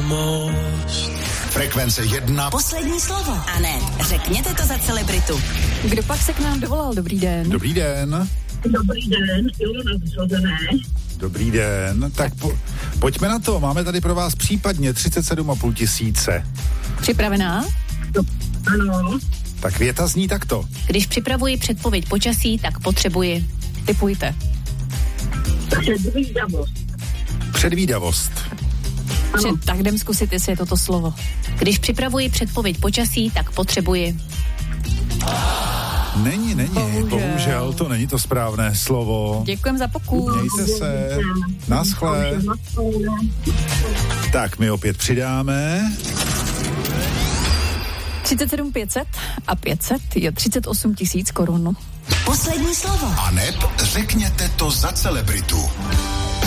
Frekvence 1. Poslední slovo. A ne, řekněte to za celebritu. Kdo pak se k nám dovolal? Dobrý den. Dobrý den. Dobrý den, Ilona Zrozené. Dobrý den. Tak pojďme na to. Máme tady pro vás případně 37,5 tisíce. Připravená? Ano. Tak věta zní takto. Když připravuji předpověď počasí, tak potřebuji. Tipujte. Předvídavost. Předvídavost. Tak jdem zkusit, jestli je toto slovo. Když připravuji předpověď počasí, tak potřebuji. Není. Bohužel to není to správné slovo. Děkujem za pokus. Mějte se. Naschle. Tak, my opět přidáme. 37 500 a 500 je 38 000 korun. Poslední slovo. A neb řekněte to za celebritu.